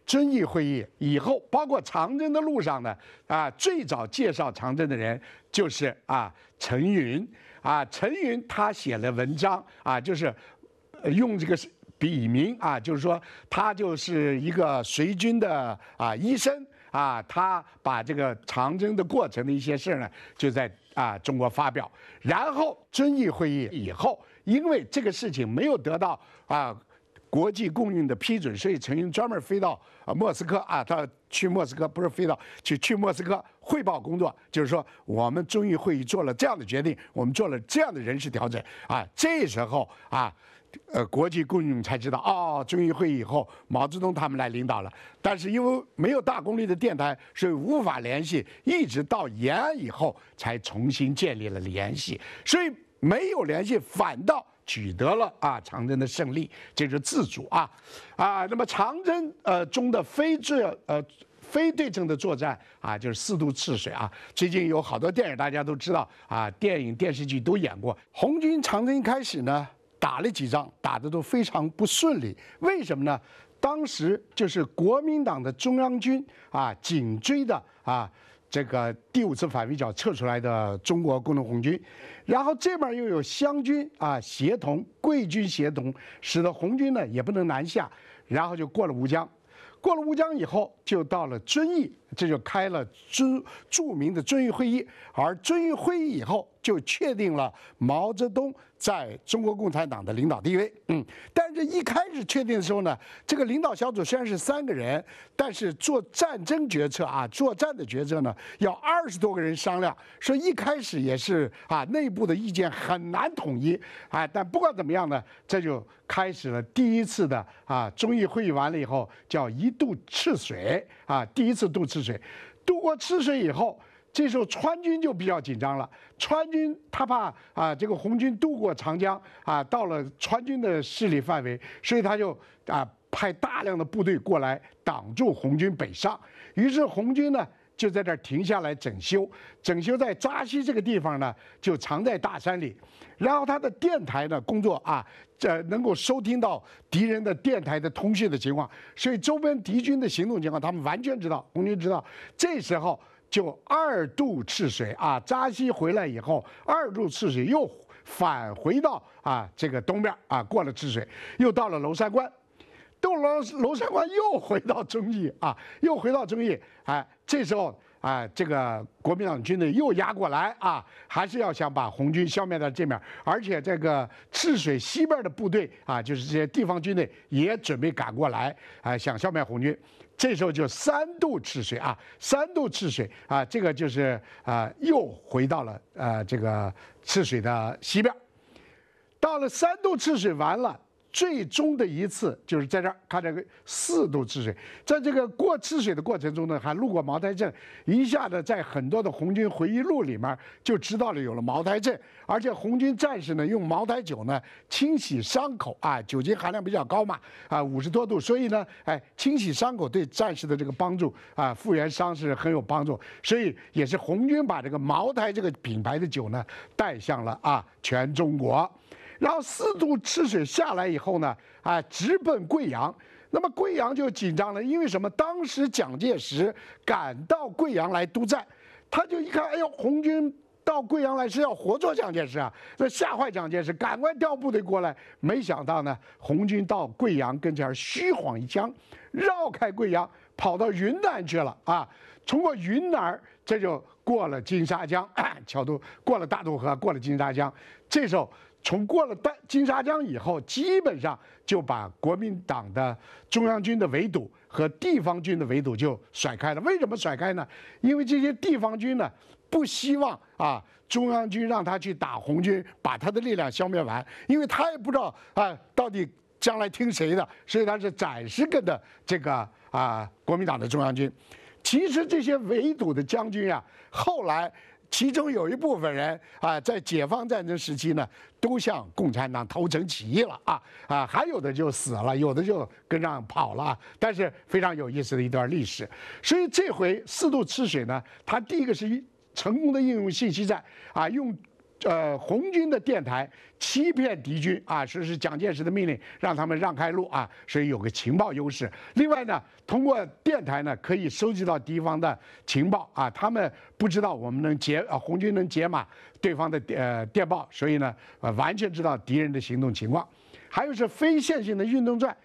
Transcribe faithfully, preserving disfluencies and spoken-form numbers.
遵义会议以后，包括长征的路上呢，啊，最早介绍长征的人就是啊陈云啊，陈云他写了文章啊，就是用这个笔名啊，就是说他就是一个随军的啊医生啊，他把这个长征的过程的一些事呢，就在啊中国发表。然后遵义会议以后，因为这个事情没有得到啊国际共运的批准，所以陈云专门飞到啊莫斯科啊，他去莫斯科不是飞到去去莫斯科汇报工作，就是说我们遵义会议做了这样的决定，我们做了这样的人事调整啊，这时候啊。呃，国际共运才知道哦，遵义会议以后，毛泽东他们来领导了。但是因为没有大功率的电台，所以无法联系，一直到延安以后才重新建立了联系。所以没有联系，反倒取得了啊长征的胜利，这是自主啊啊。那么长征呃中的非这呃。非对称的作战啊，就是四渡赤水啊。最近有好多电影大家都知道啊，电影电视剧都演过。红军长征一开始呢。打了几仗，打得都非常不顺利。为什么呢？当时就是国民党的中央军啊，紧追的啊这个第五次反围剿撤出来的中国工农红军，然后这边又有湘军啊协同，桂军协同，使得红军呢也不能南下，然后就过了吴江。过了吴江以后，就到了遵义，这就开了著著名的遵义会议。而遵义会议以后，就确定了毛泽东在中国共产党的领导地位。嗯，但是一开始确定的时候呢，这个领导小组虽然是三个人，但是做战争决策啊，作战的决策呢，要二十多个人商量，所以一开始也是啊，内部的意见很难统一啊。但不管怎么样呢，这就开始了第一次的啊，遵义会议完了以后，叫一渡赤水啊，第一次渡赤水，渡过赤水以后。这时候川军就比较紧张了，川军他怕啊这个红军渡过长江啊，到了川军的势力范围，所以他就啊派大量的部队过来挡住红军北上。于是红军呢就在这儿停下来整修，整修在扎西这个地方呢就藏在大山里，然后他的电台呢工作啊，这能够收听到敌人的电台的通讯的情况，所以周边敌军的行动情况他们完全知道，红军知道。这时候。就二渡赤水啊，扎西回来以后，二渡赤水又返回到啊这个东边啊，过了赤水，又到了娄山关，到了娄山关又回到遵义啊，又回到遵义，哎，这时候啊，这个国民党军队又压过来啊，还是要想把红军消灭到这面，而且这个赤水西边的部队啊，就是这些地方军队也准备赶过来啊，想消灭红军。这时候就三渡赤水啊，三渡赤水啊，这个就是啊，又回到了呃这个赤水的西边。到了三渡赤水完了，最终的一次就是在这儿看这个四渡赤水，在这个过赤水的过程中呢，还路过茅台镇，一下子在很多的红军回忆录里面就知道了有了茅台镇，而且红军战士呢用茅台酒呢清洗伤口啊，酒精含量比较高嘛啊，五十多度，所以呢，哎，清洗伤口对战士的这个帮助啊，复原伤是很有帮助，所以也是红军把这个茅台这个品牌的酒呢带向了啊全中国。然后四渡赤水下来以后呢，啊，直奔贵阳。那么贵阳就紧张了，因为什么？当时蒋介石赶到贵阳来督战，他就一看，哎呦，红军到贵阳来是要活捉蒋介石啊，这吓坏蒋介石，赶快调部队过来。没想到呢，红军到贵阳跟前虚晃一枪，绕开贵阳，跑到云南去了啊。通过云南，这就过了金沙江，桥渡过了大渡河，过了金沙江。这时候。从过了大金沙江以后，基本上就把国民党的中央军的围堵和地方军的围堵就甩开了。为什么甩开呢？因为这些地方军呢不希望啊中央军让他去打红军，把他的力量消灭完，因为他也不知道啊到底将来听谁的，所以他是暂时跟的这个啊国民党的中央军。其实这些围堵的将军啊，后来。其中有一部分人啊，在解放战争时期呢，都向共产党投诚起义了啊啊，还有的就死了，有的就跟上跑了。但是非常有意思的一段历史。所以这回四渡赤水呢，它第一个是成功的应用信息战啊，用呃，红军的电台欺骗敌军啊，实施蒋介石的命令，让他们让开路啊，所以有个情报优势。另外呢，通过电台呢，可以收集到敌方的情报啊，他们不知道我们能解啊，红军能解码对方的呃电报，所以呢，呃，完全知道敌人的行动情况。还有是非线性的运动战。